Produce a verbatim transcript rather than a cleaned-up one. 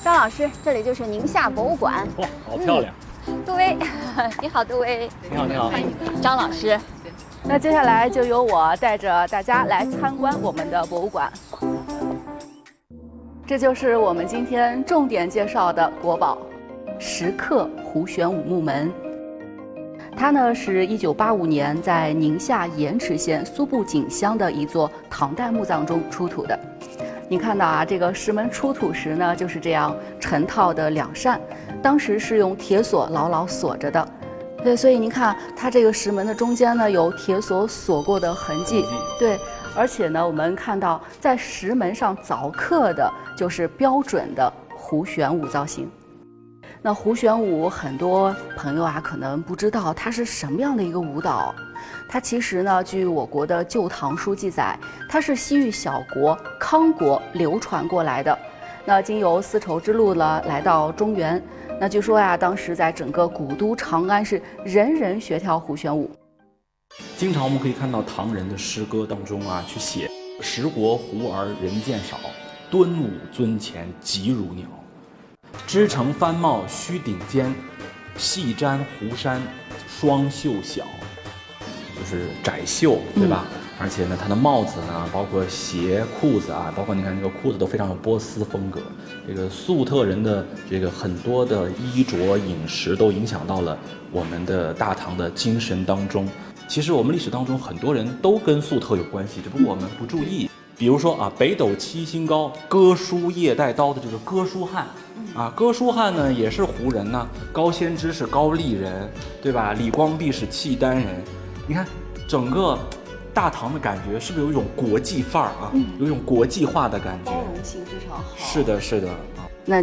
张老师，这里就是宁夏博物馆。 哇，好漂亮！ 嗯、杜威，你好，杜威。 你好，你好。 张老师， 那接下来就由我带着大家来参观我们的博物馆。这就是我们今天重点介绍的国宝——石刻胡旋舞木门。它呢是一九八五年在宁夏盐池县苏部井乡的一座唐代墓葬中出土的。你看到啊，这个石门出土时呢，就是这样成套的两扇，当时是用铁锁牢牢锁着的。对，所以您看它这个石门的中间呢，有铁锁锁过的痕迹。对，而且呢，我们看到在石门上凿刻的就是标准的胡旋舞造型。那胡旋舞，很多朋友啊可能不知道它是什么样的一个舞蹈。它其实呢，据我国的《旧唐书》记载，它是西域小国康国流传过来的。那经由丝绸之路呢，来到中原。那据说呀，当时在整个古都长安是人人学跳胡旋舞。 经常我们可以看到唐人的诗歌当中啊，去写“十国胡儿人见少，敦武尊前疾如鸟。织成幡帽须顶尖，细毡胡衫双袖小”。就是窄袖，对吧？嗯、而且呢，它的帽子呢，包括鞋、裤子啊，包括你看这个裤子都非常有波斯风格。这个粟特人的这个很多的衣着、饮食都影响到了我们的大唐的精神当中。其实我们历史当中很多人都跟粟特有关系，只不过我们不注意。比如说啊，北斗七星高，哥舒夜带刀的这个哥舒翰。啊，哥舒翰呢也是胡人呐、啊，高仙芝是高丽人，对吧？李光弼是契丹人。你看，整个大唐的感觉是不是有一种国际范儿啊？嗯、有一种国际化的感觉， 包容性非常好。 是的，是的啊。